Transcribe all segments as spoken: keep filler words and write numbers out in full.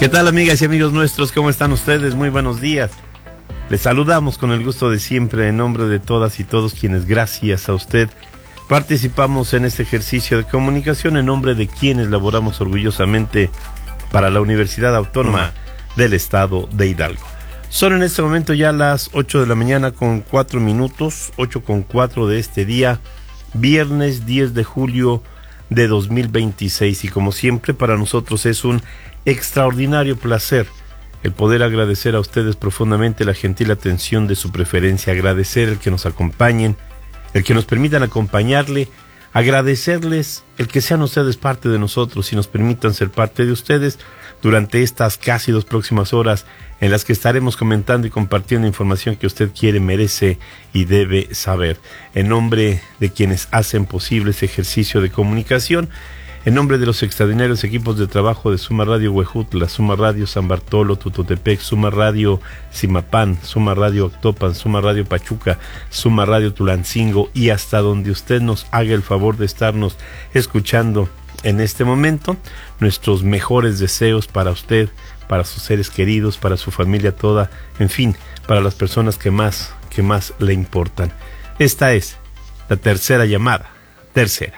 ¿Qué tal, amigas y amigos nuestros? ¿Cómo están ustedes? Muy buenos días. Les saludamos con el gusto de siempre en nombre de todas y todos quienes, gracias a usted, participamos en este ejercicio de comunicación en nombre de quienes laboramos orgullosamente para la Universidad Autónoma del Estado de Hidalgo. Son en este momento ya las ocho de la mañana con cuatro minutos, ocho con cuatro de este día, viernes diez de julio de dos mil veintiséis, y como siempre para nosotros es un extraordinario placer el poder agradecer a ustedes profundamente la gentil atención de su preferencia, agradecer el que nos acompañen, el que nos permitan acompañarle, agradecerles el que sean ustedes parte de nosotros y nos permitan ser parte de ustedes durante estas casi dos próximas horas en las que estaremos comentando y compartiendo información que usted quiere, merece y debe saber. En nombre de quienes hacen posible ese ejercicio de comunicación, en nombre de los extraordinarios equipos de trabajo de Suma Radio Huejutla, Suma Radio San Bartolo, Tututepec, Suma Radio Zimapán, Suma Radio Actopan, Suma Radio Pachuca, Suma Radio Tulancingo y hasta donde usted nos haga el favor de estarnos escuchando en este momento, nuestros mejores deseos para usted, para sus seres queridos, para su familia toda, en fin, para las personas que más, que más le importan. Esta es la tercera llamada, tercera.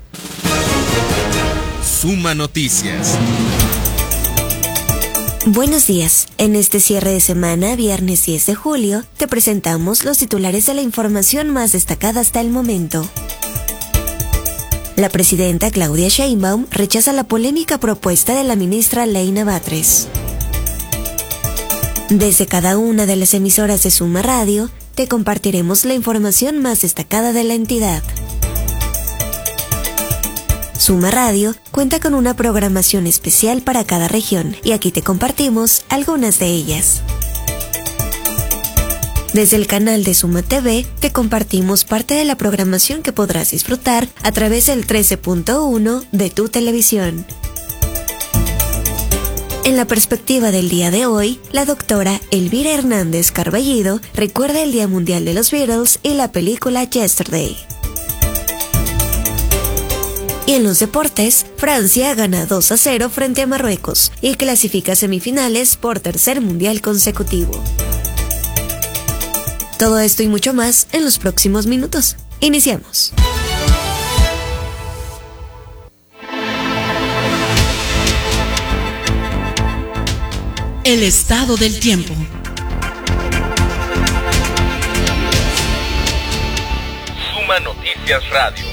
Suma Noticias. Buenos días. En este cierre de semana, viernes diez de julio, te presentamos los titulares de la información más destacada hasta el momento. La presidenta Claudia Sheinbaum rechaza la polémica propuesta de la ministra Leina Batres. Desde cada una de las emisoras de Suma Radio, te compartiremos la información más destacada de la entidad. Suma Radio cuenta con una programación especial para cada región y aquí te compartimos algunas de ellas. Desde el canal de Suma T V te compartimos parte de la programación que podrás disfrutar a través del trece punto uno de tu televisión. En la perspectiva del día de hoy, la doctora Elvira Hernández Carballido recuerda el Día Mundial de los Beatles y la película Yesterday. Y en los deportes, Francia gana dos a cero frente a Marruecos y clasifica a semifinales por tercer mundial consecutivo. Todo esto y mucho más en los próximos minutos. Iniciamos. El estado del tiempo. Suma Noticias Radio.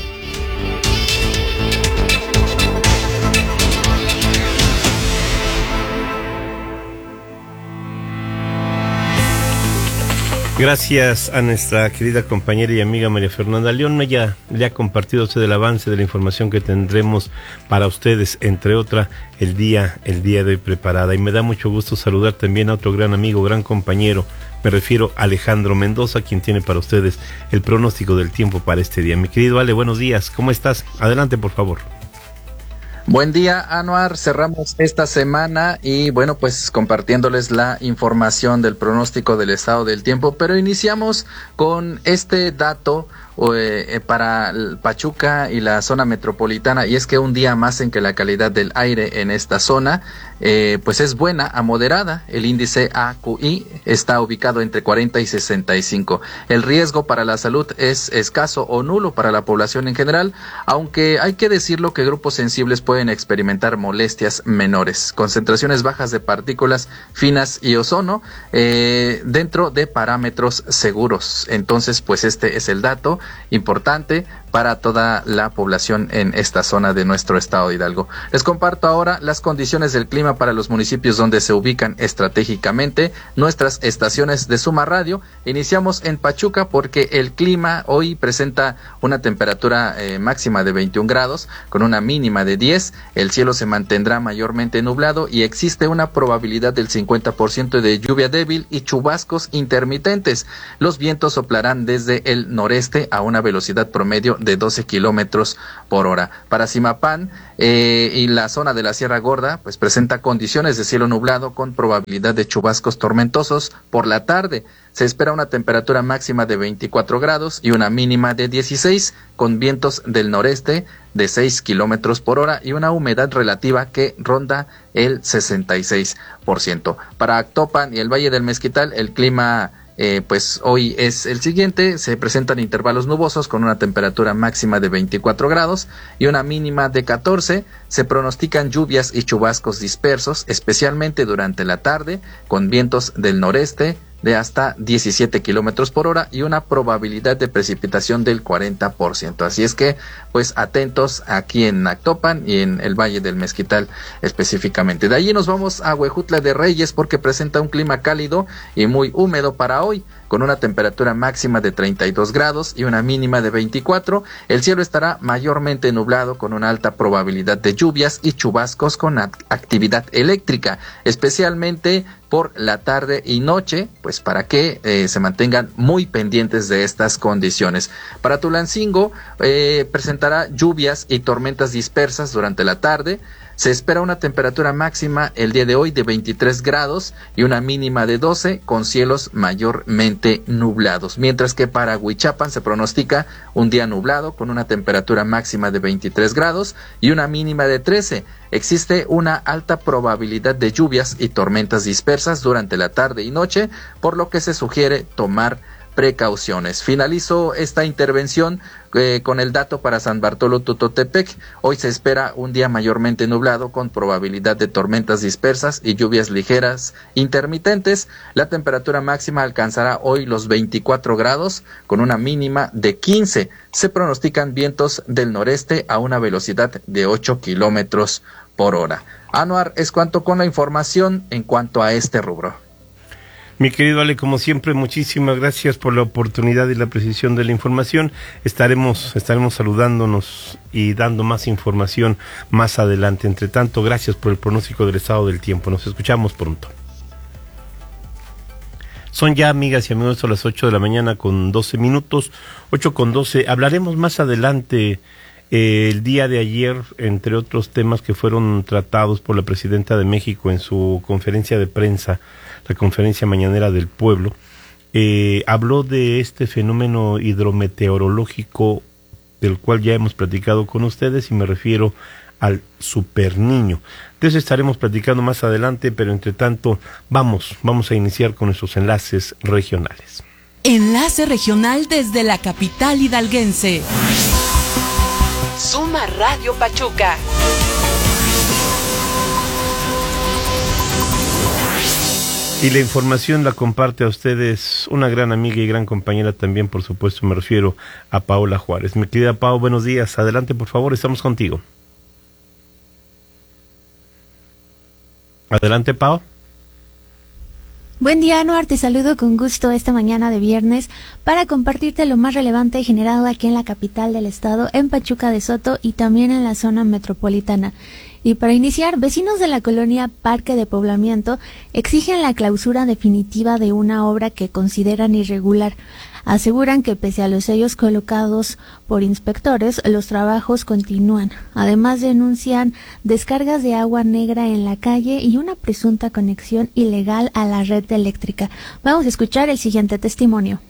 Gracias a nuestra querida compañera y amiga María Fernanda León. Ella le ha compartido a usted el avance de la información que tendremos para ustedes, entre otra, el día, el día de hoy preparada. Y me da mucho gusto saludar también a otro gran amigo, gran compañero. Me refiero a Alejandro Mendoza, quien tiene para ustedes el pronóstico del tiempo para este día. Mi querido Ale, buenos días. ¿Cómo estás? Adelante, por favor. Buen día, Anuar. Cerramos esta semana y bueno, pues compartiéndoles la información del pronóstico del estado del tiempo, pero iniciamos con este dato eh, para Pachuca y la zona metropolitana, y es que un día más en que la calidad del aire en esta zona eh, pues es buena a moderada. El índice A Q I está ubicado entre cuarenta y sesenta y cinco. El riesgo para la salud es escaso o nulo para la población en general, aunque hay que decirlo que grupos sensibles pueden experimentar molestias menores, concentraciones bajas de partículas finas y ozono eh, dentro de parámetros seguros. Entonces, pues este es el dato importante para toda la población en esta zona de nuestro estado de Hidalgo. Les comparto ahora las condiciones del clima para los municipios donde se ubican estratégicamente nuestras estaciones de Suma Radio. Iniciamos en Pachuca porque el clima hoy presenta una temperatura eh, máxima de veintiún grados con una mínima de diez. El cielo se mantendrá mayormente nublado y existe una probabilidad del cincuenta por ciento de lluvia débil y chubascos intermitentes. Los vientos soplarán desde el noreste a una velocidad promedio de doce kilómetros por hora. Para Zimapán eh, y la zona de la Sierra Gorda, pues presenta condiciones de cielo nublado con probabilidad de chubascos tormentosos por la tarde. se espera una temperatura máxima de veinticuatro grados y una mínima de dieciséis, con vientos del noreste de seis kilómetros por hora y una humedad relativa que ronda el sesenta y seis por ciento. Para Actopan y el Valle del Mezquital, el clima Eh, pues hoy es el siguiente: se presentan intervalos nubosos con una temperatura máxima de veinticuatro grados y una mínima de catorce. Se pronostican lluvias y chubascos dispersos, especialmente durante la tarde, con vientos del noreste de hasta diecisiete kilómetros por hora y una probabilidad de precipitación del cuarenta por ciento. Así es que, pues, atentos aquí en Actopan y en el Valle del Mezquital específicamente. De allí nos vamos a Huejutla de Reyes, porque presenta un clima cálido y muy húmedo para hoy, con una temperatura máxima de treinta y dos grados y una mínima de veinticuatro. El cielo estará mayormente nublado con una alta probabilidad de lluvias y chubascos con actividad eléctrica, especialmente por la tarde y noche, pues para que eh, se mantengan muy pendientes de estas condiciones. Para Tulancingo eh, presentará lluvias y tormentas dispersas durante la tarde. Se espera una temperatura máxima el día de hoy de veintitrés grados y una mínima de doce, con cielos mayormente nublados. Mientras que para Huichapan se pronostica un día nublado con una temperatura máxima de veintitrés grados y una mínima de trece. Existe una alta probabilidad de lluvias y tormentas dispersas durante la tarde y noche, por lo que se sugiere tomar precauciones. Finalizo esta intervención eh, con el dato para San Bartolo Tutotepec. Hoy se espera un día mayormente nublado con probabilidad de tormentas dispersas y lluvias ligeras intermitentes. La temperatura máxima alcanzará hoy los veinticuatro grados con una mínima de quince. Se pronostican vientos del noreste a una velocidad de ocho kilómetros por hora. Anuar, es cuanto con la información en cuanto a este rubro. Mi querido Ale, como siempre, muchísimas gracias por la oportunidad y la precisión de la información. Estaremos, estaremos saludándonos y dando más información más adelante. Entre tanto, gracias por el pronóstico del estado del tiempo. Nos escuchamos pronto. Son ya, amigas y amigos, a las ocho de la mañana con doce minutos, ocho con doce. Hablaremos más adelante eh, el día de ayer, entre otros temas que fueron tratados por la presidenta de México en su conferencia de prensa, la conferencia mañanera del pueblo. Eh, habló de este fenómeno hidrometeorológico del cual ya hemos platicado con ustedes y me refiero al superniño. De eso estaremos platicando más adelante, pero entre tanto vamos, vamos a iniciar con nuestros enlaces regionales. Enlace regional desde la capital hidalguense. Suma Radio Pachuca. Y la información la comparte a ustedes una gran amiga y gran compañera también, por supuesto, me refiero a Paola Juárez. Mi querida Pao, buenos días. Adelante, por favor, estamos contigo. Adelante, Pao. Buen día, Anuar, te saludo con gusto esta mañana de viernes para compartirte lo más relevante generado aquí en la capital del estado, en Pachuca de Soto y también en la zona metropolitana. Y para iniciar, vecinos de la colonia Parque de Poblamiento exigen la clausura definitiva de una obra que consideran irregular. Aseguran que pese a los sellos colocados por inspectores, los trabajos continúan. Además, denuncian descargas de agua negra en la calle y una presunta conexión ilegal a la red eléctrica. Vamos a escuchar el siguiente testimonio.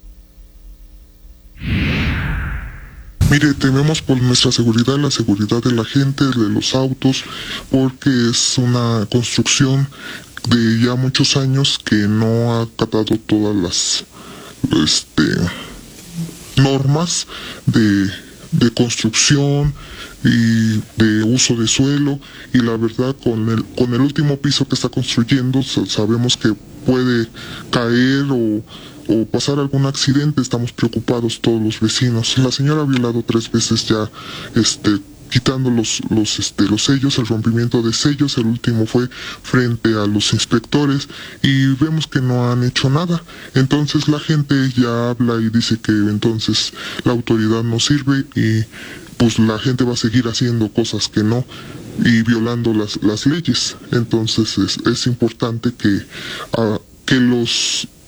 Mire, tememos por nuestra seguridad, la seguridad de la gente, de los autos, porque es una construcción de ya muchos años que no ha acatado todas las este, normas de, de construcción y de uso de suelo, y la verdad con el, con el último piso que está construyendo sabemos que puede caer o o pasar algún accidente. Estamos preocupados todos los vecinos. La señora ha violado tres veces ya, este, quitando los, los, este, los sellos, el rompimiento de sellos. El último fue frente a los inspectores y vemos que no han hecho nada. Entonces la gente ya habla y dice que entonces la autoridad no sirve y pues la gente va a seguir haciendo cosas que no y violando las, las leyes. Entonces es, es importante que, uh, que los que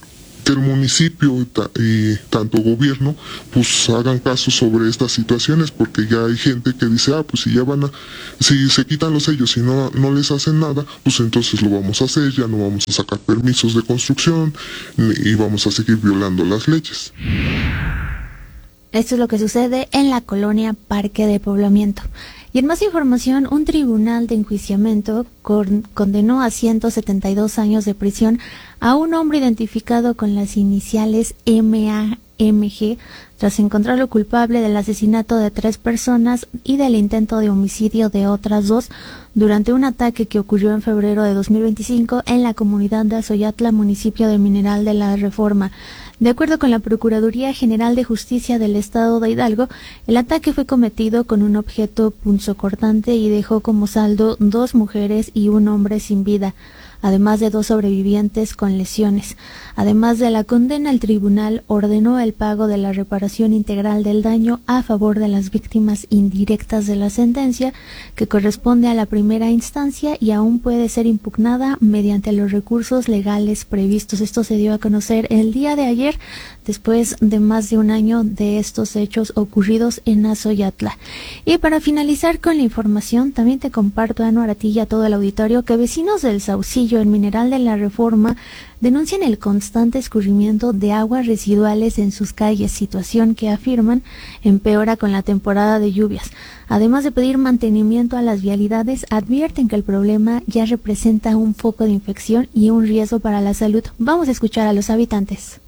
que el municipio y, ta, y tanto gobierno pues hagan caso sobre estas situaciones, porque ya hay gente que dice, ah, pues si ya van a, si se quitan los sellos y no, no les hacen nada, pues entonces lo vamos a hacer, ya no vamos a sacar permisos de construcción y vamos a seguir violando las leyes. Esto es lo que sucede en la colonia Parque de Poblamiento. Y en más información, un tribunal de enjuiciamiento con, condenó a ciento setenta y dos años de prisión a un hombre identificado con las iniciales M A M G tras encontrarlo culpable del asesinato de tres personas y del intento de homicidio de otras dos durante un ataque que ocurrió en febrero de dos mil veinticinco en la comunidad de Azoyatla, municipio de Mineral de la Reforma. De acuerdo con la Procuraduría General de Justicia del Estado de Hidalgo, el ataque fue cometido con un objeto punzocortante y dejó como saldo dos mujeres y un hombre sin vida, además de dos sobrevivientes con lesiones. Además de la condena, el tribunal ordenó el pago de la reparación integral del daño a favor de las víctimas indirectas de la sentencia, que corresponde a la primera instancia y aún puede ser impugnada mediante los recursos legales previstos. Esto se dio a conocer el día de ayer, después de más de un año de estos hechos ocurridos en Azoyatla. Y para finalizar con la información, también te comparto, Anuar, a ti y a todo el auditorio, que vecinos del Saucillo, en Mineral de la Reforma, denuncian el constante escurrimiento de aguas residuales en sus calles, situación que afirman empeora con la temporada de lluvias. Además de pedir mantenimiento a las vialidades, advierten que el problema ya representa un foco de infección y un riesgo para la salud. Vamos a escuchar a los habitantes.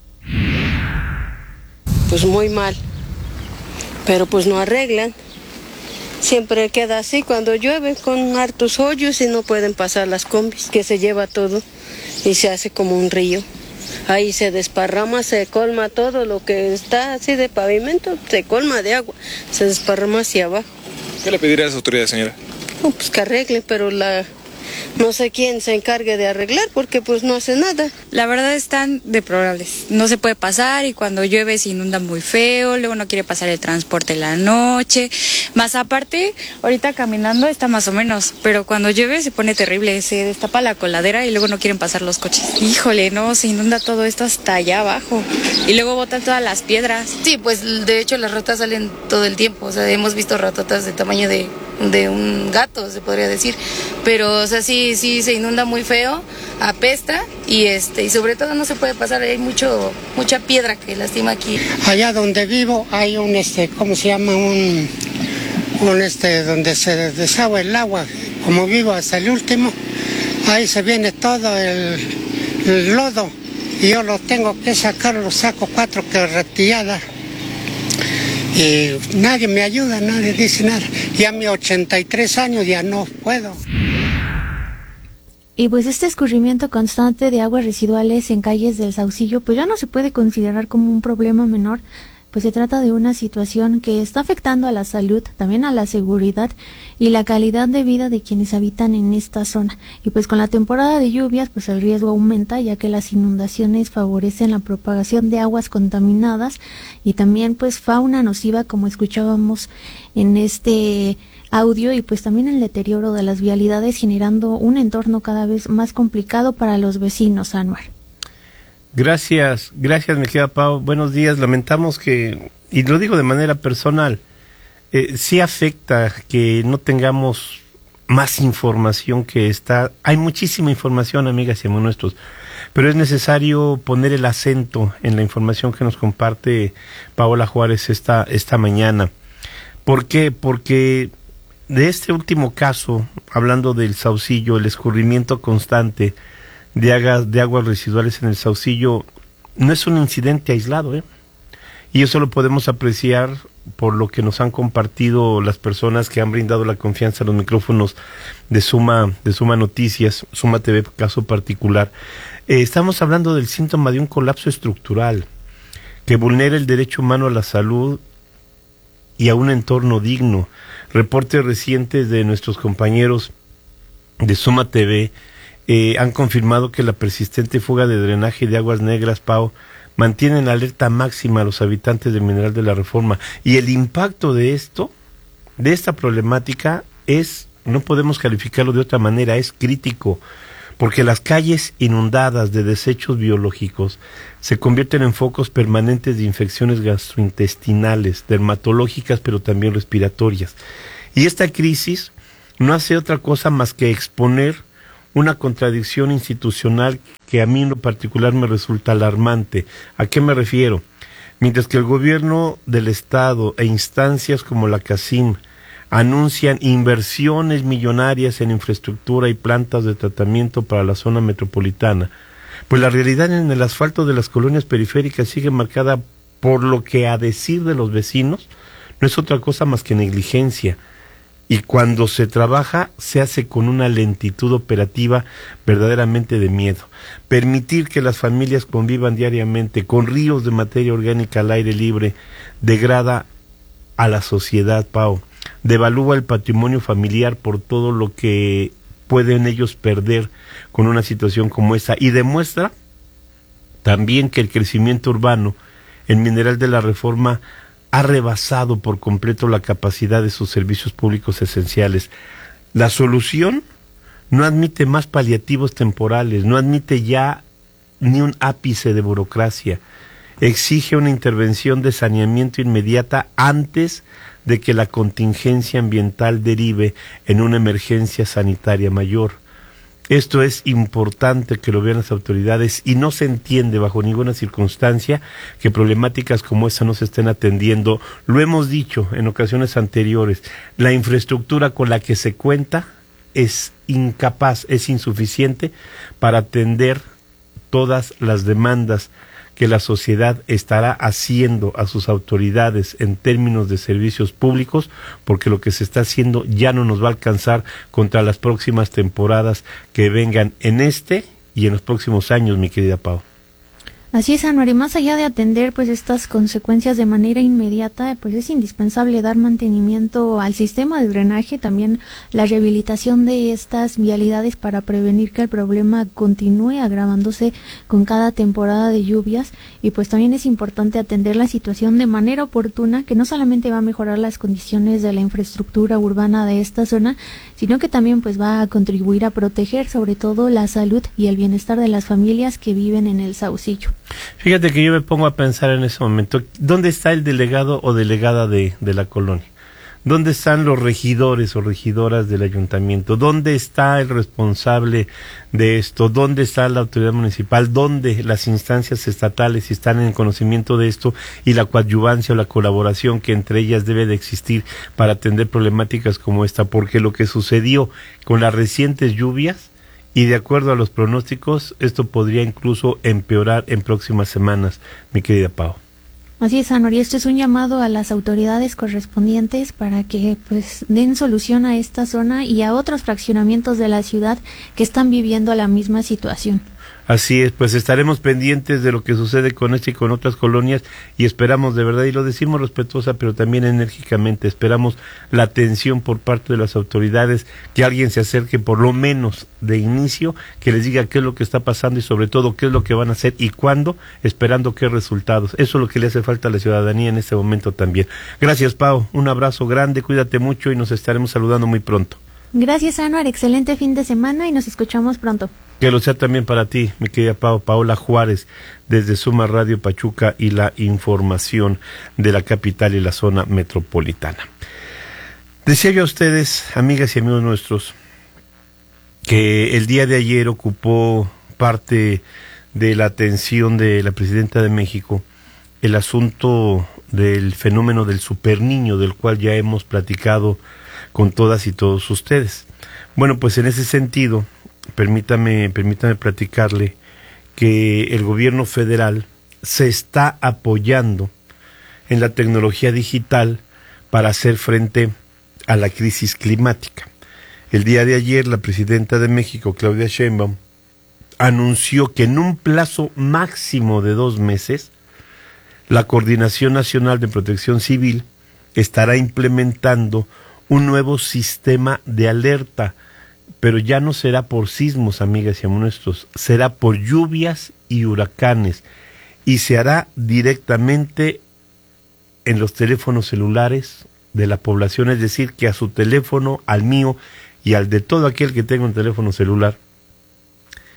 Pues muy mal, pero pues no arreglan. Siempre queda así cuando llueve, con hartos hoyos y no pueden pasar las combis, que se lleva todo y se hace como un río. Ahí se desparrama, se colma todo lo que está así de pavimento, se colma de agua, se desparrama hacia abajo. ¿Qué le pediría a las autoridades, señora? No, pues que arregle, pero la... no sé quién se encargue de arreglar porque pues no hace nada. La verdad están deplorables, no se puede pasar y cuando llueve se inunda muy feo, luego no quiere pasar el transporte en la noche, más aparte ahorita caminando está más o menos, pero cuando llueve se pone terrible, se destapa la coladera y luego no quieren pasar los coches. Híjole, no, se inunda todo esto hasta allá abajo y luego botan todas las piedras. Sí, pues de hecho las ratas salen todo el tiempo, o sea, hemos visto ratotas de tamaño de, de un gato, se podría decir, pero o sea, sí, sí se inunda muy feo, apesta y este y sobre todo no se puede pasar, hay mucho mucha piedra que lastima aquí. Allá donde vivo hay un este, ¿cómo se llama? un un este donde se desagua el agua, como vivo hasta el último, ahí se viene todo el, el lodo y yo lo tengo que sacar, lo saco cuatro carreteadas y nadie me ayuda, nadie dice nada. Ya a mis ochenta y tres años ya no puedo. Y pues este escurrimiento constante de aguas residuales en calles del Saucillo pues ya no se puede considerar como un problema menor, pues se trata de una situación que está afectando a la salud, también a la seguridad y la calidad de vida de quienes habitan en esta zona. Y pues con la temporada de lluvias pues el riesgo aumenta, ya que las inundaciones favorecen la propagación de aguas contaminadas y también pues fauna nociva, como escuchábamos en este audio, y pues también el deterioro de las vialidades, generando un entorno cada vez más complicado para los vecinos, Anuar. Gracias, gracias, mi querida Pau. Buenos días. Lamentamos que, y lo digo de manera personal, eh, sí afecta que no tengamos más información que está. Hay muchísima información, amigas y amigos nuestros, pero es necesario poner el acento en la información que nos comparte Paola Juárez esta, esta mañana. ¿Por qué? Porque de este último caso, hablando del Saucillo, el escurrimiento constante de aguas, de aguas residuales en el Saucillo, no es un incidente aislado, ¿eh? Y eso lo podemos apreciar por lo que nos han compartido las personas que han brindado la confianza a los micrófonos de Suma, de Suma Noticias, Suma T V, caso particular. Eh, estamos hablando del síntoma de un colapso estructural que vulnera el derecho humano a la salud y a un entorno digno. Reportes recientes de nuestros compañeros de Suma T V eh, han confirmado que la persistente fuga de drenaje de aguas negras, Pau, mantiene en alerta máxima a los habitantes de Mineral de la Reforma. Y el impacto de esto, de esta problemática, es, no podemos calificarlo de otra manera, es crítico, porque las calles inundadas de desechos biológicos se convierten en focos permanentes de infecciones gastrointestinales, dermatológicas, pero también respiratorias. Y esta crisis no hace otra cosa más que exponer una contradicción institucional que a mí en lo particular me resulta alarmante. ¿A qué me refiero? Mientras que el gobierno del Estado e instancias como la CACIM anuncian inversiones millonarias en infraestructura y plantas de tratamiento para la zona metropolitana, pues la realidad en el asfalto de las colonias periféricas sigue marcada por lo que, a decir de los vecinos, no es otra cosa más que negligencia. Y cuando se trabaja, se hace con una lentitud operativa verdaderamente de miedo. Permitir que las familias convivan diariamente con ríos de materia orgánica al aire libre degrada a la sociedad, Pao. Devalúa el patrimonio familiar por todo lo que pueden ellos perder con una situación como esa. Y demuestra también que el crecimiento urbano, el mineral de la reforma, ha rebasado por completo la capacidad de sus servicios públicos esenciales. La solución no admite más paliativos temporales, no admite ya ni un ápice de burocracia. Exige una intervención de saneamiento inmediata antes de que la contingencia ambiental derive en una emergencia sanitaria mayor. Esto es importante que lo vean las autoridades y no se entiende bajo ninguna circunstancia que problemáticas como esta no se estén atendiendo. Lo hemos dicho en ocasiones anteriores, la infraestructura con la que se cuenta es incapaz, es insuficiente para atender todas las demandas que la sociedad estará haciendo a sus autoridades en términos de servicios públicos, porque lo que se está haciendo ya no nos va a alcanzar contra las próximas temporadas que vengan en este y en los próximos años, mi querida Pau. Así es, Anuar, y más allá de atender pues estas consecuencias de manera inmediata, pues es indispensable dar mantenimiento al sistema de drenaje, también la rehabilitación de estas vialidades para prevenir que el problema continúe agravándose con cada temporada de lluvias, y pues también es importante atender la situación de manera oportuna, que no solamente va a mejorar las condiciones de la infraestructura urbana de esta zona, sino que también pues va a contribuir a proteger sobre todo la salud y el bienestar de las familias que viven en el Saucillo. Fíjate que yo me pongo a pensar en ese momento, ¿dónde está el delegado o delegada de, de la colonia? ¿Dónde están los regidores o regidoras del ayuntamiento? ¿Dónde está el responsable de esto? ¿Dónde está la autoridad municipal? ¿Dónde las instancias estatales están en conocimiento de esto y la coadyuvancia o la colaboración que entre ellas debe de existir para atender problemáticas como esta? Porque lo que sucedió con las recientes lluvias, y de acuerdo a los pronósticos, esto podría incluso empeorar en próximas semanas, mi querida Pau. Así es, Anuar, y esto es un llamado a las autoridades correspondientes para que pues den solución a esta zona y a otros fraccionamientos de la ciudad que están viviendo la misma situación. Así es, pues estaremos pendientes de lo que sucede con esta y con otras colonias y esperamos de verdad, y lo decimos respetuosa pero también enérgicamente, esperamos la atención por parte de las autoridades, que alguien se acerque por lo menos de inicio, que les diga qué es lo que está pasando y sobre todo qué es lo que van a hacer y cuándo, esperando qué resultados. Eso es lo que le hace falta a la ciudadanía en este momento también. Gracias, Pau, un abrazo grande, cuídate mucho y nos estaremos saludando muy pronto. Gracias, Anuar, excelente fin de semana y nos escuchamos pronto. Que lo sea también para ti, mi querida Pau, Paola Juárez, desde Suma Radio Pachuca y la información de la capital y la zona metropolitana. Decía yo a ustedes, amigas y amigos nuestros, que el día de ayer ocupó parte de la atención de la presidenta de México el asunto del fenómeno del superniño, del cual ya hemos platicado con todas y todos ustedes. Bueno, pues en ese sentido, permítame, permítame platicarle que el gobierno federal se está apoyando en la tecnología digital para hacer frente a la crisis climática. El día de ayer, la presidenta de México, Claudia Sheinbaum, anunció que en un plazo máximo de dos meses, la Coordinación Nacional de Protección Civil estará implementando un nuevo sistema de alerta, pero ya no será por sismos, amigas y amigos nuestros, será por lluvias y huracanes, y se hará directamente en los teléfonos celulares de la población, es decir, que a su teléfono, al mío y al de todo aquel que tenga un teléfono celular,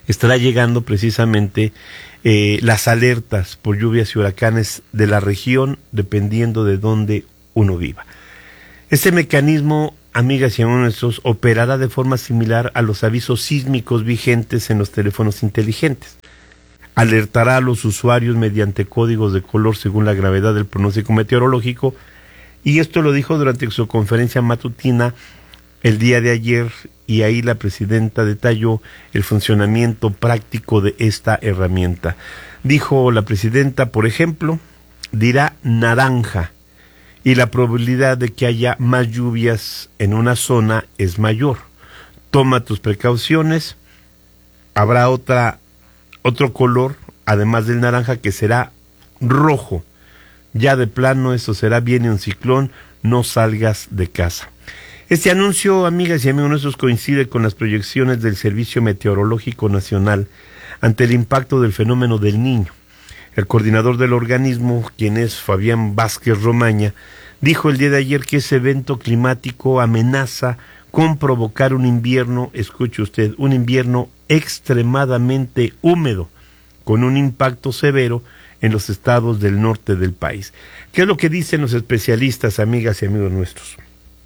estará llegando precisamente eh, las alertas por lluvias y huracanes de la región, dependiendo de dónde uno viva. Este mecanismo, amigas y amigos nuestros, operará de forma similar a los avisos sísmicos vigentes en los teléfonos inteligentes. Alertará a los usuarios mediante códigos de color según la gravedad del pronóstico meteorológico, y esto lo dijo durante su conferencia matutina el día de ayer, y ahí la presidenta detalló el funcionamiento práctico de esta herramienta. Dijo la presidenta, por ejemplo, dirá naranja, y la probabilidad de que haya más lluvias en una zona es mayor. Toma tus precauciones. Habrá otra otro color, además del naranja, que será rojo. Ya de plano, eso será, viene un ciclón, no salgas de casa. Este anuncio, amigas y amigos nuestros, coincide con las proyecciones del Servicio Meteorológico Nacional ante el impacto del fenómeno del Niño. El coordinador del organismo, quien es Fabián Vázquez Romaña, dijo el día de ayer que ese evento climático amenaza con provocar un invierno, escuche usted, un invierno extremadamente húmedo, con un impacto severo en los estados del norte del país. ¿Qué es lo que dicen los especialistas, amigas y amigos nuestros?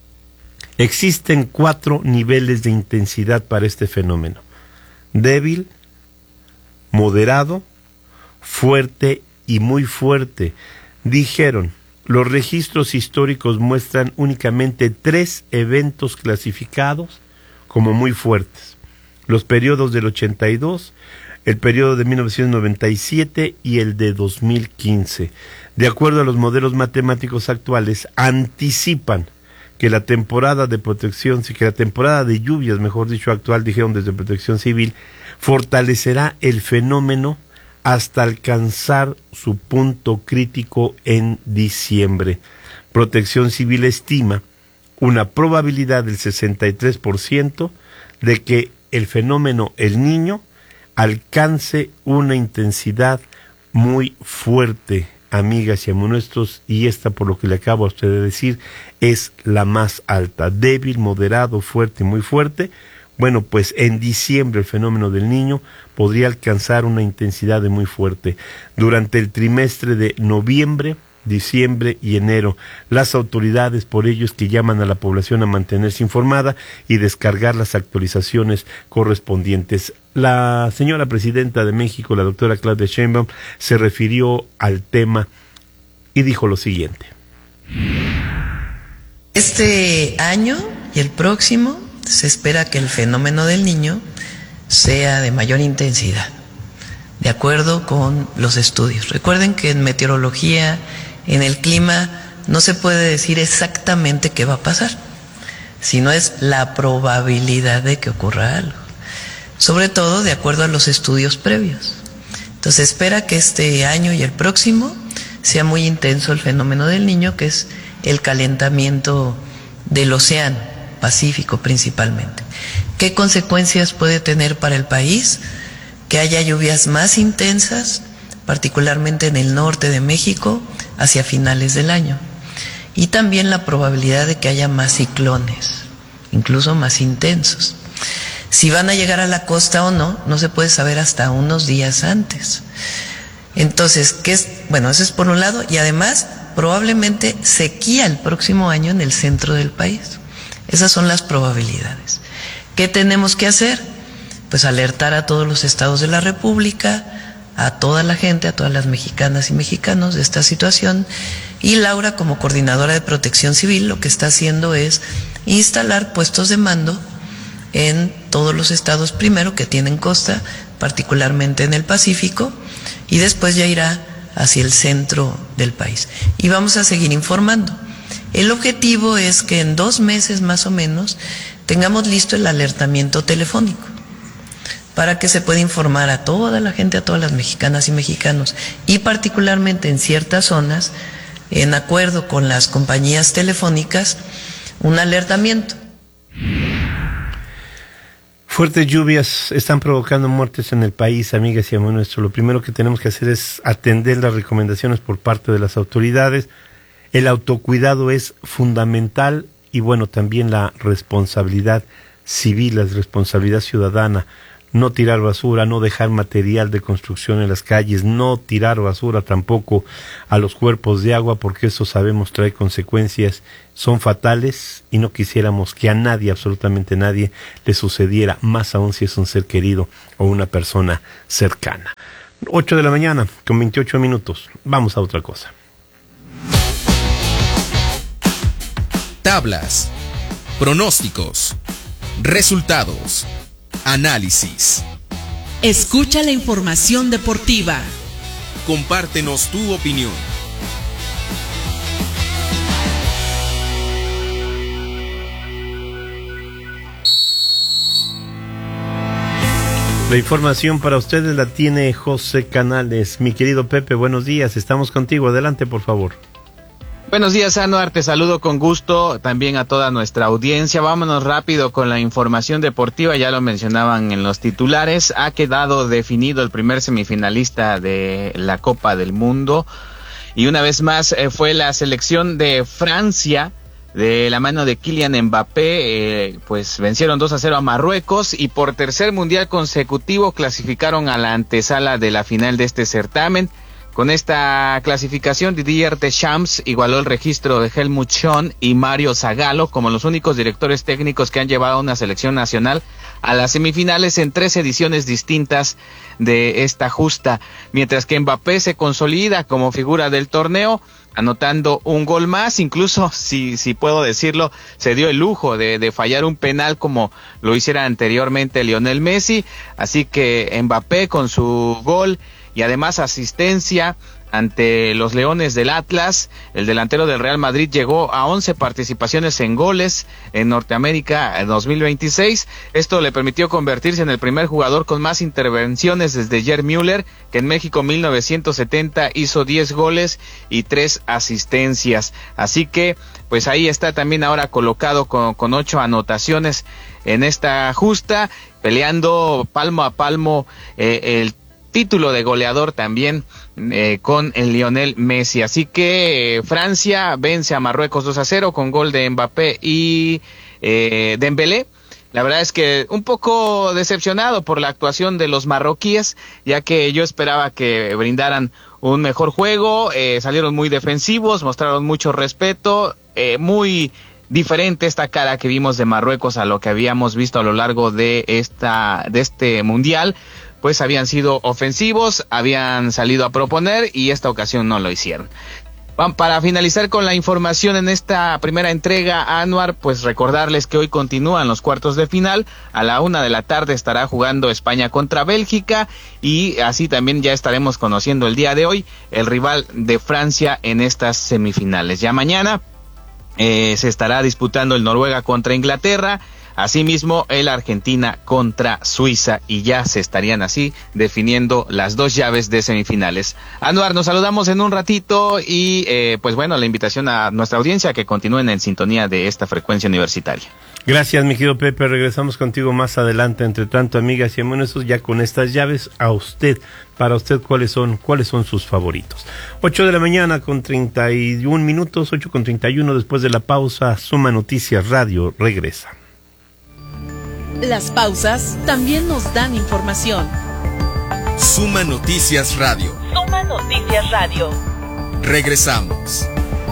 Existen cuatro niveles de intensidad para este fenómeno: débil, moderado, fuerte y muy fuerte. Dijeron, los registros históricos muestran únicamente tres eventos clasificados como muy fuertes: los periodos del ochenta y dos, el periodo de mil novecientos noventa y siete y el de dos mil quince. De acuerdo a los modelos matemáticos actuales, anticipan que la temporada de protección, que la temporada de lluvias, mejor dicho, actual, dijeron desde Protección Civil, fortalecerá el fenómeno hasta alcanzar su punto crítico en diciembre. Protección Civil estima una probabilidad del sesenta y tres por ciento de que el fenómeno El Niño alcance una intensidad muy fuerte, amigas y amigos nuestros, y esta, por lo que le acabo a usted de decir, es la más alta: débil, moderado, fuerte y muy fuerte. Bueno, pues en diciembre el fenómeno del Niño podría alcanzar una intensidad de muy fuerte. Durante el trimestre de noviembre, diciembre y enero, las autoridades, por ello es que llaman a la población a mantenerse informada y descargar las actualizaciones correspondientes. La señora presidenta de México, la doctora Claudia Sheinbaum, se refirió al tema y dijo lo siguiente. Este año y el próximo se espera que el fenómeno del Niño sea de mayor intensidad, de acuerdo con los estudios. Recuerden que en meteorología, en el clima, no se puede decir exactamente qué va a pasar, sino es la probabilidad de que ocurra algo, sobre todo de acuerdo a los estudios previos. Entonces espera que este año y el próximo sea muy intenso el fenómeno del Niño, que es el calentamiento del océano Pacífico principalmente. ¿Qué consecuencias puede tener para el país? Que haya lluvias más intensas, particularmente en el norte de México, hacia finales del año. Y también la probabilidad de que haya más ciclones, incluso más intensos. Si van a llegar a la costa o no, no se puede saber hasta unos días antes. Entonces, ¿qué es? Bueno, eso es por un lado, y además probablemente sequía el próximo año en el centro del país. Esas son las probabilidades. ¿Qué tenemos que hacer? Pues alertar a todos los estados de la República, a toda la gente, a todas las mexicanas y mexicanos de esta situación. Y Laura, como coordinadora de Protección Civil, lo que está haciendo es instalar puestos de mando en todos los estados, primero que tienen costa, particularmente en el Pacífico, y después ya irá hacia el centro del país. Y vamos a seguir informando. El objetivo es que en dos meses más o menos tengamos listo el alertamiento telefónico para que se pueda informar a toda la gente, a todas las mexicanas y mexicanos, y particularmente en ciertas zonas, en acuerdo con las compañías telefónicas, un alertamiento. Fuertes lluvias están provocando muertes en el país, amigas y amigos nuestros. Lo primero que tenemos que hacer es atender las recomendaciones por parte de las autoridades. El autocuidado es fundamental y bueno, también la responsabilidad civil, la responsabilidad ciudadana. no tirar basura, no dejar material de construcción en las calles, no tirar basura tampoco a los cuerpos de agua, porque eso sabemos trae consecuencias, son fatales y no quisiéramos que a nadie, absolutamente nadie, le sucediera, más aún si es un ser querido o una persona cercana. ocho de la mañana con veintiocho minutos. Vamos a otra cosa. Tablas, pronósticos, resultados, análisis. Escucha la información deportiva. Compártenos tu opinión. La información para ustedes la tiene José Canales. Mi querido Pepe, buenos días. Estamos contigo. Adelante, por favor. Buenos días, Anuar, te saludo con gusto, también a toda nuestra audiencia. Vámonos rápido con la información deportiva, ya lo mencionaban en los titulares. Ha quedado definido el primer semifinalista de la Copa del Mundo y una vez más eh, fue la selección de Francia, de la mano de Kylian Mbappé, eh, pues vencieron dos a cero a Marruecos y por tercer mundial consecutivo clasificaron a la antesala de la final de este certamen. Con esta clasificación, Didier Deschamps igualó el registro de Helmut Schön y Mario Zagallo como los únicos directores técnicos que han llevado a una selección nacional a las semifinales en tres ediciones distintas de esta justa, mientras que Mbappé se consolida como figura del torneo, anotando un gol más, incluso, si, si puedo decirlo, se dio el lujo de, de fallar un penal como lo hiciera anteriormente Lionel Messi, así que Mbappé con su gol y además asistencia ante los Leones del Atlas, el delantero del Real Madrid llegó a once participaciones en goles en Norteamérica en dos mil veintiséis. Esto le permitió convertirse en el primer jugador con más intervenciones desde Gerd Müller, que en México mil novecientos setenta hizo diez goles y tres asistencias. Así que, pues ahí está también ahora colocado con, con ocho anotaciones en esta justa, peleando palmo a palmo eh, el título de goleador también eh, con el Lionel Messi. Así que eh, Francia vence a Marruecos dos a cero con gol de Mbappé y eh, Dembélé. La verdad es que un poco decepcionado por la actuación de los marroquíes, ya que yo esperaba que brindaran un mejor juego, eh, salieron muy defensivos, mostraron mucho respeto, eh, muy diferente esta cara que vimos de Marruecos a lo que habíamos visto a lo largo de esta de este mundial. Pues habían sido ofensivos, habían salido a proponer y esta ocasión no lo hicieron. Para finalizar con la información en esta primera entrega, Anuar, pues recordarles que hoy continúan los cuartos de final. A la una de la tarde estará jugando España contra Bélgica y así también ya estaremos conociendo el día de hoy el rival de Francia en estas semifinales. Ya mañana eh, se estará disputando el Noruega contra Inglaterra. Asimismo, el Argentina contra Suiza y ya se estarían así definiendo las dos llaves de semifinales. Anuar, nos saludamos en un ratito y eh, pues bueno, la invitación a nuestra audiencia a que continúen en sintonía de esta frecuencia universitaria. Gracias, mi querido Pepe, regresamos contigo más adelante. Entre tanto, amigas y amigos, ya con estas llaves, a usted, para usted, ¿cuáles son, cuáles son sus favoritos? ocho de la mañana con treinta y un minutos, ocho con treinta y uno, después de la pausa, Suma Noticias Radio regresa. Las pausas también nos dan información. Suma Noticias Radio. Suma Noticias Radio. Regresamos.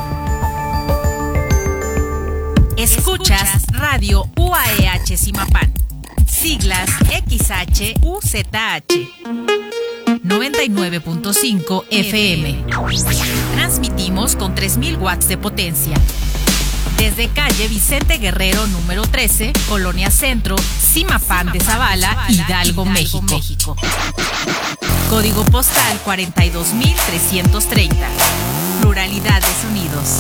Escuchas Radio U A E H Zimapán. Siglas X H U Z H. noventa y nueve punto cinco F M. Transmitimos con tres mil watts de potencia. Desde calle Vicente Guerrero número trece, Colonia Centro, Zimapán de Zavala, Hidalgo, México. México. Código postal cuarenta y dos mil trescientos treinta. Pluralidad de sonidos.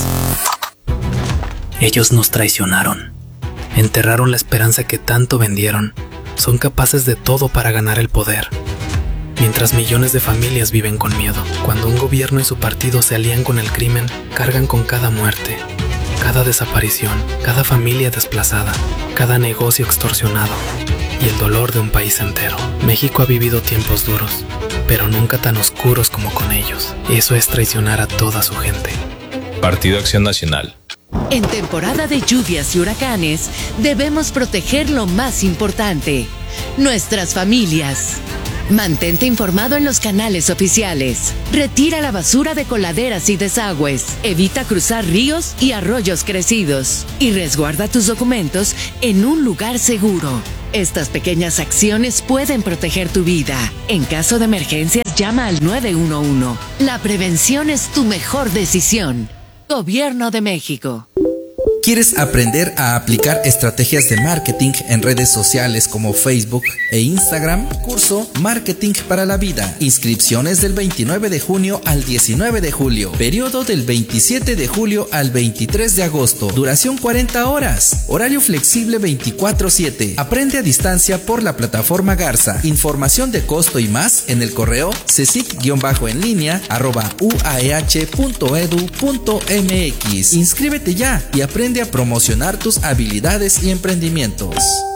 Ellos nos traicionaron. Enterraron la esperanza que tanto vendieron. Son capaces de todo para ganar el poder. Mientras millones de familias viven con miedo. Cuando un gobierno y su partido se alían con el crimen, cargan con cada muerte. Cada desaparición, cada familia desplazada, cada negocio extorsionado y el dolor de un país entero. México ha vivido tiempos duros, pero nunca tan oscuros como con ellos. Eso es traicionar a toda su gente. Partido Acción Nacional. En temporada de lluvias y huracanes, debemos proteger lo más importante, nuestras familias. Mantente informado en los canales oficiales. Retira la basura de coladeras y desagües. Evita cruzar ríos y arroyos crecidos. Y resguarda tus documentos en un lugar seguro. Estas pequeñas acciones pueden proteger tu vida. En caso de emergencias, llama al nueve uno uno. La prevención es tu mejor decisión. Gobierno de México. ¿Quieres aprender a aplicar estrategias de marketing en redes sociales como Facebook e Instagram? Curso Marketing para la Vida. Inscripciones del veintinueve de junio al diecinueve de julio. Periodo del veintisiete de julio al veintitrés de agosto. Duración cuarenta horas. Horario flexible veinticuatro siete. Aprende a distancia por la plataforma Garza. Información de costo y más en el correo cecic-en línea arroba uaeh punto edu punto mx. Inscríbete ya y aprende a promocionar tus habilidades y emprendimientos.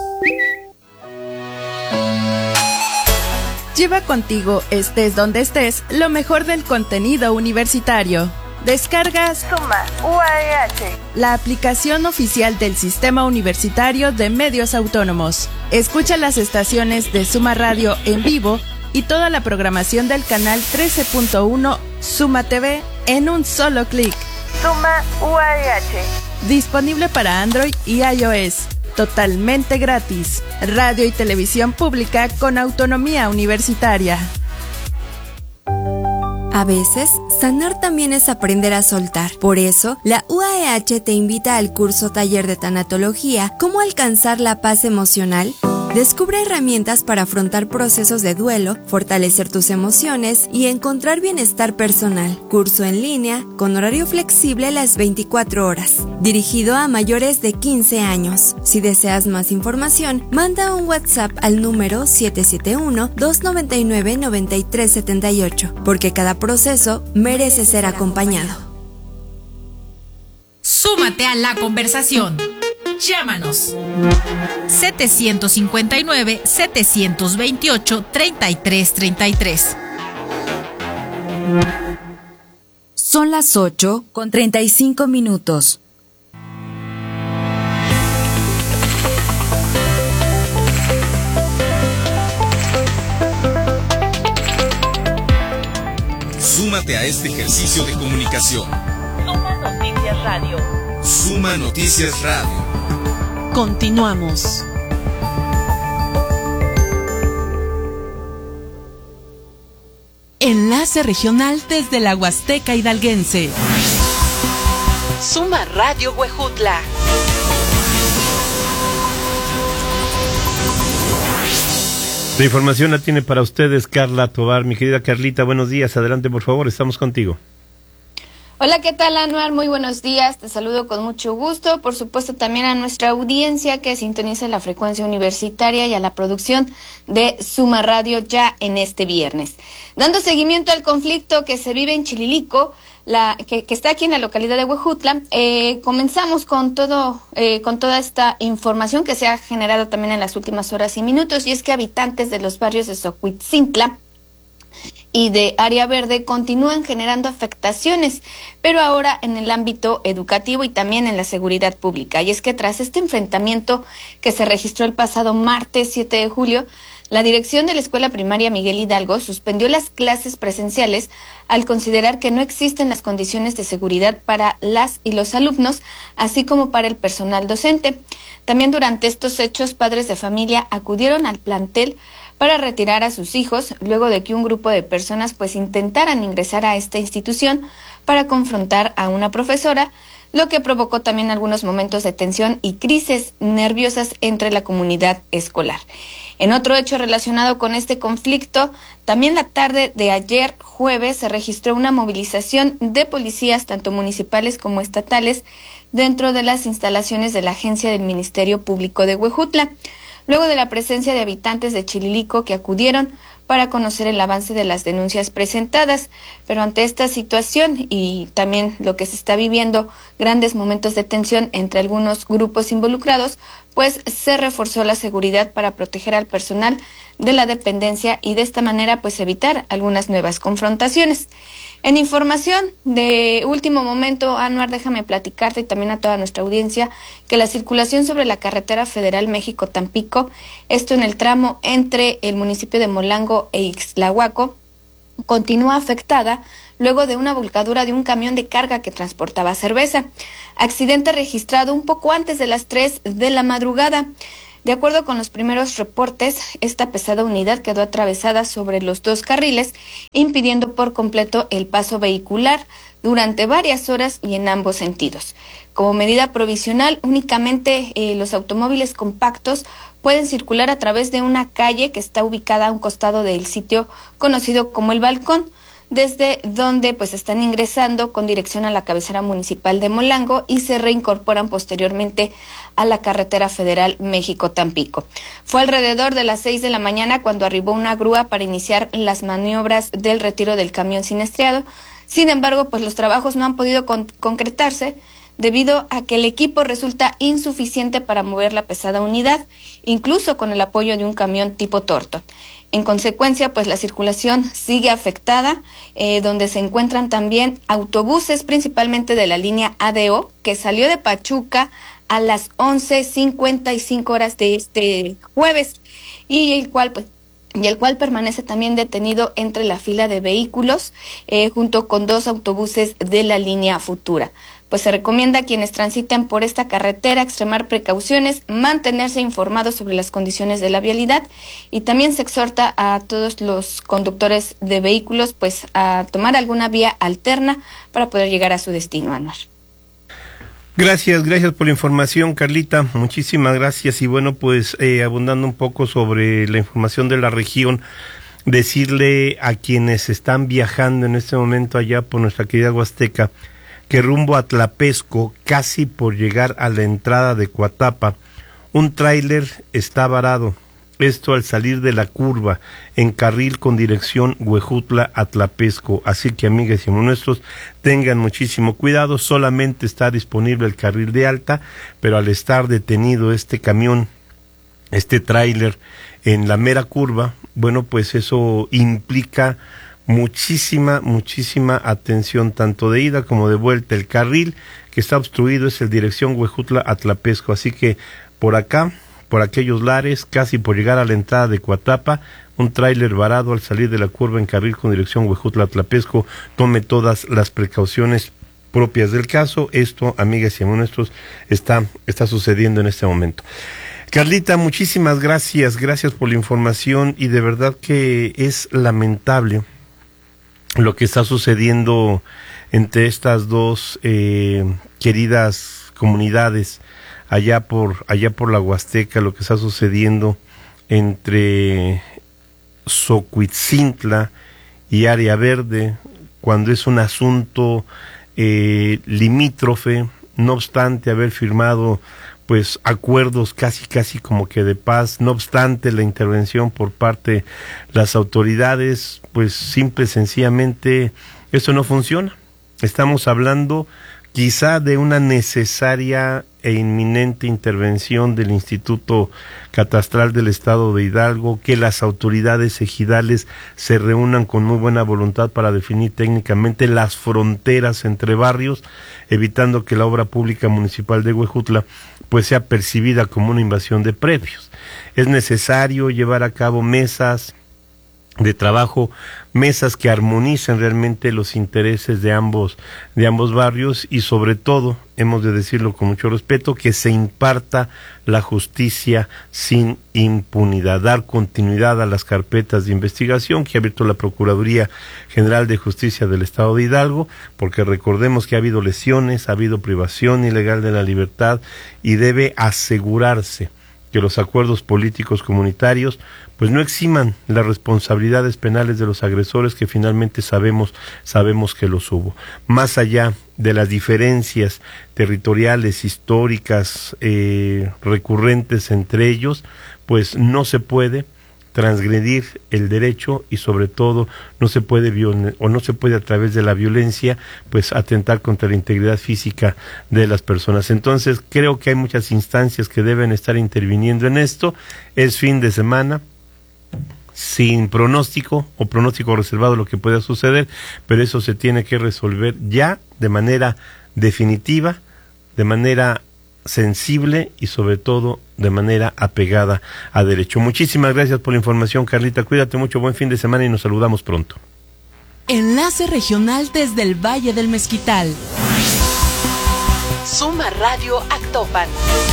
Lleva contigo, estés donde estés, lo mejor del contenido universitario. Descargas Suma U A E H, la aplicación oficial del Sistema Universitario de Medios Autónomos. Escucha las estaciones de Suma Radio en vivo y toda la programación del canal trece punto uno Suma T V en un solo clic. Suma U A E H. Disponible para Android y iOS. Totalmente gratis. Radio y televisión pública con autonomía universitaria. A veces, sanar también es aprender a soltar. Por eso, la U A E H te invita al curso taller de tanatología ¿Cómo alcanzar la paz emocional? Descubre herramientas para afrontar procesos de duelo, fortalecer tus emociones y encontrar bienestar personal. Curso en línea, con horario flexible las veinticuatro horas. Dirigido a mayores de quince años. Si deseas más información, manda un WhatsApp al número siete siete uno, dos nueve nueve, nueve tres siete ocho, porque cada proceso merece ser acompañado. Súmate a la conversación. Llámanos. setecientos cincuenta y nueve, setecientos veintiocho, treinta y tres treinta y tres. Son las ocho con treinta y cinco minutos. Súmate a este ejercicio de comunicación. Suma Noticias Radio. Suma Noticias Radio. Continuamos. Enlace regional desde la Huasteca Hidalguense. Suma Radio Huejutla. La información la tiene para ustedes Carla Tovar. Mi querida Carlita, buenos días. Adelante, por favor, estamos contigo. Hola, ¿qué tal, Anuar? Muy buenos días, te saludo con mucho gusto, por supuesto también a nuestra audiencia que sintoniza la frecuencia universitaria y a la producción de Suma Radio ya en este viernes. Dando seguimiento al conflicto que se vive en Chililico, la que, que está aquí en la localidad de Huejutla, eh, comenzamos con todo, eh, con toda esta información que se ha generado también en las últimas horas y minutos, y es que habitantes de los barrios de Xocuitzintla y de Área Verde continúan generando afectaciones, pero ahora en el ámbito educativo y también en la seguridad pública. Y es que tras este enfrentamiento que se registró el pasado martes siete de julio, la dirección de la Escuela Primaria Miguel Hidalgo suspendió las clases presenciales al considerar que no existen las condiciones de seguridad para las y los alumnos, así como para el personal docente. También durante estos hechos, padres de familia acudieron al plantel para retirar a sus hijos, luego de que un grupo de personas pues intentaran ingresar a esta institución para confrontar a una profesora, lo que provocó también algunos momentos de tensión y crisis nerviosas entre la comunidad escolar. En otro hecho relacionado con este conflicto, también la tarde de ayer jueves se registró una movilización de policías, tanto municipales como estatales, dentro de las instalaciones de la agencia del Ministerio Público de Huejutla, luego de la presencia de habitantes de Chililico que acudieron para conocer el avance de las denuncias presentadas. Pero ante esta situación y también lo que se está viviendo, grandes momentos de tensión entre algunos grupos involucrados, pues se reforzó la seguridad para proteger al personal de la dependencia y de esta manera pues evitar algunas nuevas confrontaciones. En información de último momento, Anuar, déjame platicarte y también a toda nuestra audiencia que la circulación sobre la carretera federal México-Tampico, esto en el tramo entre el municipio de Molango e Ixtlahuaco, continúa afectada luego de una volcadura de un camión de carga que transportaba cerveza. Accidente registrado un poco antes de las tres de la madrugada. De acuerdo con los primeros reportes, esta pesada unidad quedó atravesada sobre los dos carriles, impidiendo por completo el paso vehicular durante varias horas y en ambos sentidos. Como medida provisional, únicamente eh, los automóviles compactos pueden circular a través de una calle que está ubicada a un costado del sitio conocido como El Balcón, desde donde pues están ingresando con dirección a la cabecera municipal de Molango y se reincorporan posteriormente a la carretera federal México-Tampico. Fue alrededor de las seis de la mañana cuando arribó una grúa para iniciar las maniobras del retiro del camión siniestrado. Sin embargo, pues los trabajos no han podido con- concretarse debido a que el equipo resulta insuficiente para mover la pesada unidad, incluso con el apoyo de un camión tipo Torto. En consecuencia, pues la circulación sigue afectada, eh, donde se encuentran también autobuses, principalmente de la línea A D O, que salió de Pachuca a las once cincuenta y cinco horas de este jueves, y el cual, pues, y el cual permanece también detenido entre la fila de vehículos, eh, junto con dos autobuses de la línea Futura. Pues se recomienda a quienes transiten por esta carretera extremar precauciones, mantenerse informados sobre las condiciones de la vialidad y también se exhorta a todos los conductores de vehículos pues a tomar alguna vía alterna para poder llegar a su destino, Anuar. Gracias, gracias por la información, Carlita, muchísimas gracias. Y bueno, pues eh, abundando un poco sobre la información de la región, decirle a quienes están viajando en este momento allá por nuestra querida Huasteca, que rumbo a Tlapesco, casi por llegar a la entrada de Coatapa, un tráiler está varado. Esto al salir de la curva en carril con dirección Huejutla a Tlapesco. Así que, amigas y amigos nuestros, tengan muchísimo cuidado. Solamente está disponible el carril de alta, pero al estar detenido este camión, este tráiler en la mera curva, bueno, pues eso implica muchísima, muchísima atención, tanto de ida como de vuelta. El carril que está obstruido es el dirección Huejutla a Tlapesco, así que por acá, por aquellos lares, casi por llegar a la entrada de Coatapa, un tráiler varado al salir de la curva en carril con dirección Huejutla a Tlapesco. Tome todas las precauciones propias del caso. Esto, amigas y amigos nuestros, está, está sucediendo en este momento. Carlita, muchísimas gracias, gracias por la información, y de verdad que es lamentable lo que está sucediendo entre estas dos eh, queridas comunidades allá por allá por la Huasteca, lo que está sucediendo entre Xocuitzintla y Área Verde, cuando es un asunto eh, limítrofe, no obstante haber firmado pues acuerdos casi casi como que de paz, no obstante la intervención por parte de las autoridades, pues simple y sencillamente eso no funciona. Estamos hablando quizá de una necesaria e inminente intervención del Instituto Catastral del Estado de Hidalgo, que las autoridades ejidales se reúnan con muy buena voluntad para definir técnicamente las fronteras entre barrios, evitando que la obra pública municipal de Huejutla pues sea percibida como una invasión de predios. Es necesario llevar a cabo mesas de trabajo, mesas que armonicen realmente los intereses de ambos de ambos barrios, y sobre todo, hemos de decirlo con mucho respeto, que se imparta la justicia sin impunidad, dar continuidad a las carpetas de investigación que ha abierto la Procuraduría General de Justicia del Estado de Hidalgo, porque recordemos que ha habido lesiones, ha habido privación ilegal de la libertad, y debe asegurarse que los acuerdos políticos comunitarios pues no eximan las responsabilidades penales de los agresores, que finalmente sabemos sabemos que los hubo. Más allá de las diferencias territoriales, históricas, eh, recurrentes entre ellos, pues no se puede transgredir el derecho, y sobre todo no se puede violen- o no se puede a través de la violencia pues atentar contra la integridad física de las personas. Entonces creo que hay muchas instancias que deben estar interviniendo en esto. Es fin de semana, sin pronóstico o pronóstico reservado lo que pueda suceder, pero eso se tiene que resolver ya de manera definitiva, de manera sensible y sobre todo de manera apegada a derecho. Muchísimas gracias por la información, Carlita. Cuídate mucho, buen fin de semana y nos saludamos pronto. Enlace regional desde el Valle del Mezquital. Suma Radio Actopan.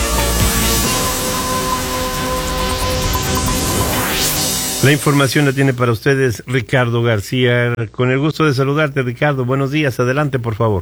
La información la tiene para ustedes Ricardo García. Con el gusto de saludarte, Ricardo. Buenos días. Adelante, por favor.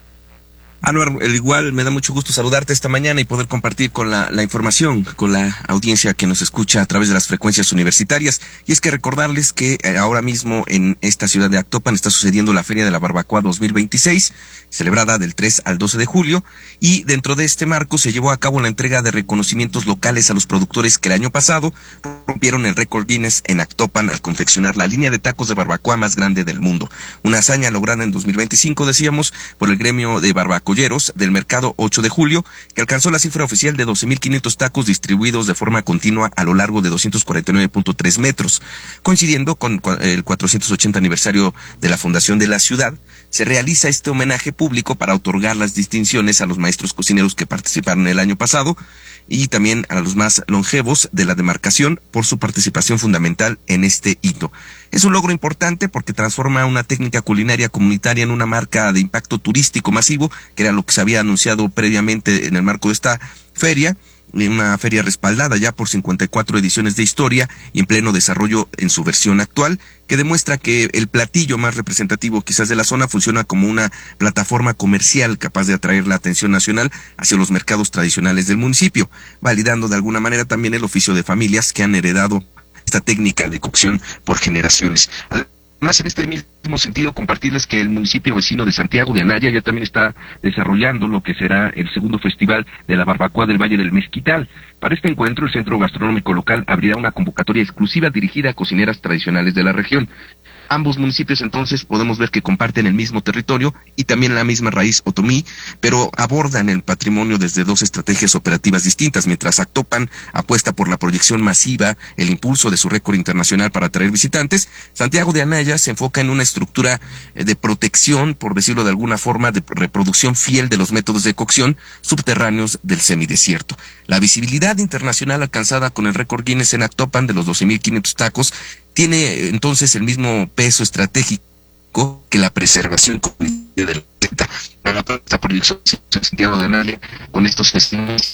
Anuar, el igual me da mucho gusto saludarte esta mañana y poder compartir con la, la información, con la audiencia que nos escucha a través de las frecuencias universitarias. Y es que recordarles que eh, ahora mismo en esta ciudad de Actopan está sucediendo la Feria de la Barbacoa dos mil veintiséis, celebrada del tres al doce de julio, y dentro de este marco se llevó a cabo la entrega de reconocimientos locales a los productores que el año pasado rompieron el récord Guinness en Actopan al confeccionar la línea de tacos de barbacoa más grande del mundo. Una hazaña lograda en dos mil veinticinco, decíamos, por el gremio de barbacoa del mercado ocho de julio, que alcanzó la cifra oficial de doce mil quinientos tacos distribuidos de forma continua a lo largo de doscientos cuarenta y nueve punto tres metros. Coincidiendo con el cuatrocientos ochenta aniversario de la fundación de la ciudad, se realiza este homenaje público para otorgar las distinciones a los maestros cocineros que participaron el año pasado y también a los más longevos de la demarcación por su participación fundamental en este hito. Es un logro importante porque transforma una técnica culinaria comunitaria en una marca de impacto turístico masivo, que era lo que se había anunciado previamente en el marco de esta feria, una feria respaldada ya por cincuenta y cuatro ediciones de historia y en pleno desarrollo en su versión actual, que demuestra que el platillo más representativo quizás de la zona funciona como una plataforma comercial capaz de atraer la atención nacional hacia los mercados tradicionales del municipio, validando de alguna manera también el oficio de familias que han heredado esta técnica de cocción por generaciones. Más en este mismo sentido, compartirles que el municipio vecino de Santiago de Anaya ya también está desarrollando lo que será el segundo festival de la barbacoa del Valle del Mezquital. Para este encuentro, el Centro Gastronómico Local abrirá una convocatoria exclusiva dirigida a cocineras tradicionales de la región. Ambos municipios entonces podemos ver que comparten el mismo territorio y también la misma raíz otomí, pero abordan el patrimonio desde dos estrategias operativas distintas. Mientras Actopan apuesta por la proyección masiva, el impulso de su récord internacional para atraer visitantes, Santiago de Anaya se enfoca en una estructura de protección, por decirlo de alguna forma, de reproducción fiel de los métodos de cocción subterráneos del semidesierto. La visibilidad internacional alcanzada con el récord Guinness en Actopan de los doce mil quinientos tacos tiene entonces el mismo peso estratégico que la preservación de la receta. Esta proyección en Santiago de Anaya con estos festivales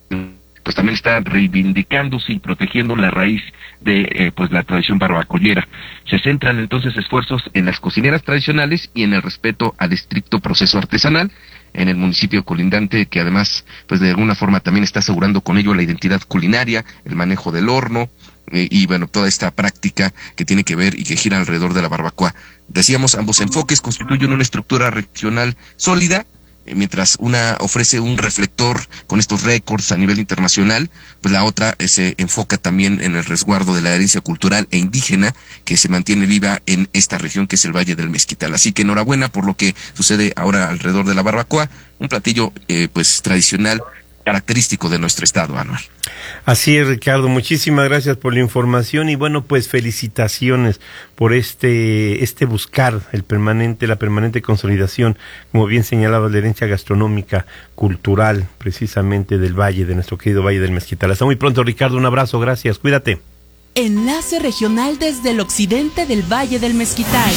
pues también está reivindicándose y protegiendo la raíz de eh, pues la tradición barbacollera. Se centran entonces esfuerzos en las cocineras tradicionales y en el respeto al estricto proceso artesanal en el municipio colindante, que además pues de alguna forma también está asegurando con ello la identidad culinaria, el manejo del horno, Eh, y bueno, toda esta práctica que tiene que ver y que gira alrededor de la barbacoa. Decíamos, ambos enfoques constituyen una estructura regional sólida, eh, mientras una ofrece un reflector con estos récords a nivel internacional, pues la otra eh, se enfoca también en el resguardo de la herencia cultural e indígena que se mantiene viva en esta región que es el Valle del Mezquital. Así que enhorabuena por lo que sucede ahora alrededor de la barbacoa, un platillo eh, pues tradicional, característico de nuestro estado, Anuar. Así es, Ricardo, muchísimas gracias por la información y bueno, pues felicitaciones por este este buscar el permanente, la permanente consolidación, como bien señalaba, la herencia gastronómica, cultural, precisamente del Valle, de nuestro querido Valle del Mezquital. Hasta muy pronto, Ricardo, un abrazo, gracias, cuídate. Enlace regional desde el occidente del Valle del Mezquital.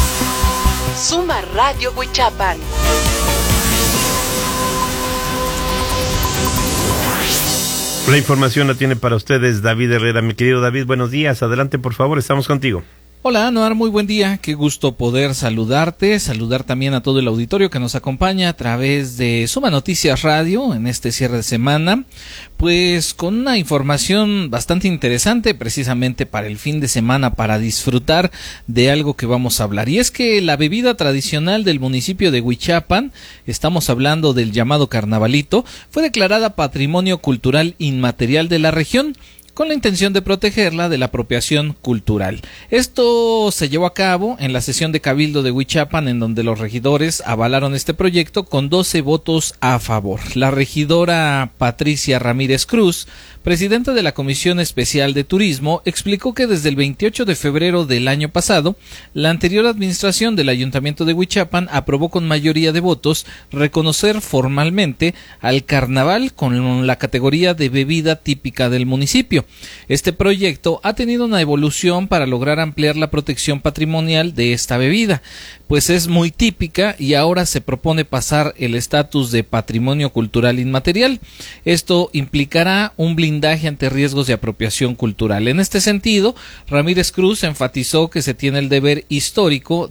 Suma Radio Huichapan. La información la tiene para ustedes David Herrera. Mi querido David, buenos días. Adelante, por favor, estamos contigo. Hola, Anuar, muy buen día. Qué gusto poder saludarte, saludar también a todo el auditorio que nos acompaña a través de Suma Noticias Radio en este cierre de semana, pues con una información bastante interesante precisamente para el fin de semana, para disfrutar de algo que vamos a hablar. Y es que la bebida tradicional del municipio de Huichapan, estamos hablando del llamado carnavalito, fue declarada Patrimonio Cultural Inmaterial de la región, con la intención de protegerla de la apropiación cultural. Esto se llevó a cabo en la sesión de Cabildo de Huichapan, en donde los regidores avalaron este proyecto con doce votos a favor. La regidora Patricia Ramírez Cruz, presidenta de la Comisión Especial de Turismo, explicó que desde el veintiocho de febrero del año pasado, la anterior administración del Ayuntamiento de Huichapan aprobó con mayoría de votos reconocer formalmente al carnaval con la categoría de bebida típica del municipio. Este proyecto ha tenido una evolución para lograr ampliar la protección patrimonial de esta bebida, pues es muy típica y ahora se propone pasar el estatus de patrimonio cultural inmaterial. Esto implicará un blindaje ante riesgos de apropiación cultural. En este sentido, Ramírez Cruz enfatizó que se tiene el deber histórico